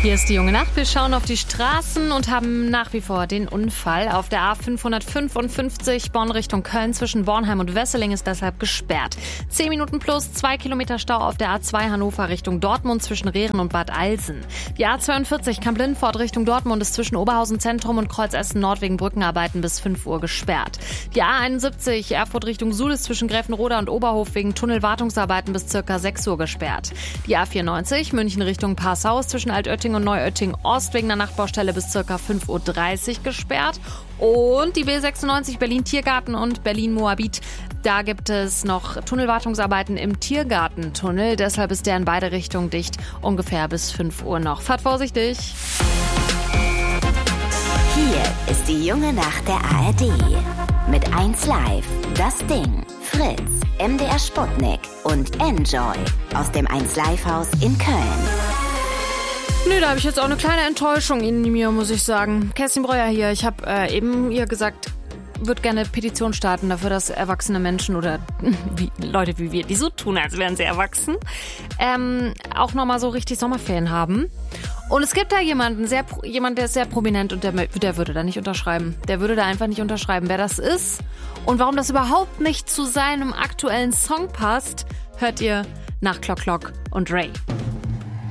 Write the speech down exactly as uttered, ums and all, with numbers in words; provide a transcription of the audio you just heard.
Hier ist die junge Nacht. Wir schauen auf die Straßen und haben nach wie vor den Unfall. Auf der A fünfhundertfünfundfünfzig Bonn Richtung Köln zwischen Bornheim und Wesseling ist deshalb gesperrt. Zehn Minuten plus, zwei Kilometer Stau auf der A zwei Hannover Richtung Dortmund zwischen Rehren und Bad Alsen. Die A zweiundvierzig Kamp-Lindfort Richtung Dortmund ist zwischen Oberhausen Zentrum und Kreuz Essen Nord wegen Brückenarbeiten bis fünf Uhr gesperrt. Die A einundsiebzig Erfurt Richtung Suhl ist zwischen Gräfenroda und Oberhof wegen Tunnelwartungsarbeiten bis circa sechs Uhr gesperrt. Die A vierundneunzig München Richtung Passau ist zwischen Altötting und Neuötting-Ost wegen der Nachtbaustelle bis ca. fünf Uhr dreißig gesperrt. Und die B sechsundneunzig Berlin-Tiergarten und Berlin-Moabit. Da gibt es noch Tunnelwartungsarbeiten im Tiergartentunnel. Deshalb ist der in beide Richtungen dicht, ungefähr bis fünf Uhr noch. Fahrt vorsichtig. Hier ist die junge Nacht der A R D. Mit eins Live, Das Ding, Fritz, M D R Sputnik und Enjoy aus dem eins Live Haus in Köln. Nö, da habe ich jetzt auch eine kleine Enttäuschung in mir, muss ich sagen. Kerstin Breuer hier. Ich habe äh, eben ihr gesagt, würde gerne eine Petition starten dafür, dass erwachsene Menschen oder wie, Leute wie wir, die so tun, als wären sie erwachsen, ähm, auch nochmal so richtig Sommerferien haben. Und es gibt da jemanden, sehr, jemand, der ist sehr prominent und der, der würde da nicht unterschreiben. Der würde da einfach nicht unterschreiben, wer das ist. Und warum das überhaupt nicht zu seinem aktuellen Song passt, hört ihr nach Clock Clock und Ray.